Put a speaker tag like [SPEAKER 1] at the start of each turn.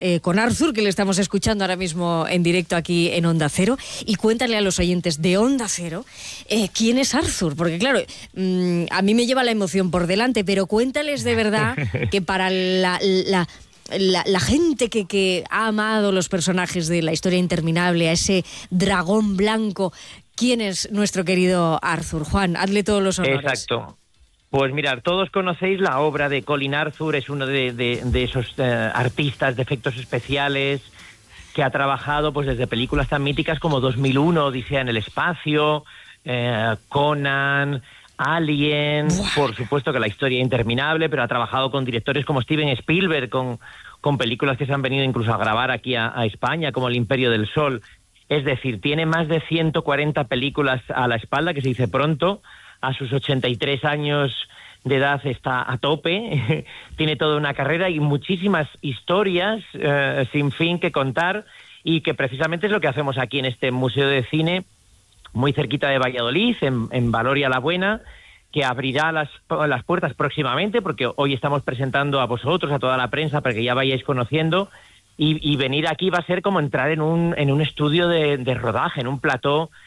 [SPEAKER 1] con Arthur, que le estamos escuchando ahora mismo en directo aquí en Onda Cero, y cuéntale a los oyentes de Onda Cero quién es Arthur, porque claro, a mí me lleva la emoción por delante, pero cuéntales de verdad que para la gente que ha amado los personajes de La historia interminable, a ese dragón blanco, ¿quién es nuestro querido Arthur? Juan, hazle todos los honores.
[SPEAKER 2] Exacto. Pues mirad, todos conocéis la obra de Colin Arthur, es uno de esos artistas de efectos especiales que ha trabajado pues desde películas tan míticas como 2001, Odisea en el espacio, Conan, Alien, por supuesto que La historia interminable, pero ha trabajado con directores como Steven Spielberg, con películas que se han venido incluso a grabar aquí a España, como El Imperio del Sol. Es decir, tiene más de 140 películas a la espalda, que se dice pronto. A sus 83 años de edad está a tope, tiene toda una carrera y muchísimas historias sin fin que contar, y que precisamente es lo que hacemos aquí en este Museo de Cine, muy cerquita de Valladolid, en Valoria la Buena, que abrirá las puertas próximamente, porque hoy estamos presentando a vosotros, a toda la prensa, para que ya vayáis conociendo, y venir aquí va a ser como entrar en un estudio de rodaje, en un plató